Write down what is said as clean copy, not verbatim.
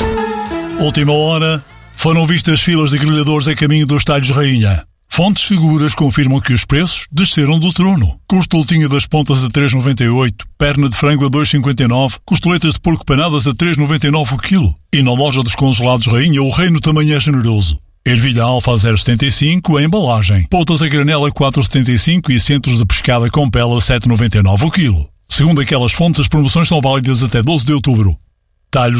Última hora, foram vistas filas de grelhadores a caminho dos talhos Rainha. Fontes seguras confirmam que os preços desceram do trono. Costelinha das pontas a 3,98, perna de frango a 2,59, costeletas de porco panadas a 3,99 o quilo. E na loja dos congelados Rainha, o reino também é generoso. Ervilha alfa a 0,75 a embalagem. Poltas a granela a 4,75 e centros de pescada com pele a 7,99 o quilo. Segundo aquelas fontes, as promoções são válidas até 12 de outubro. Talhos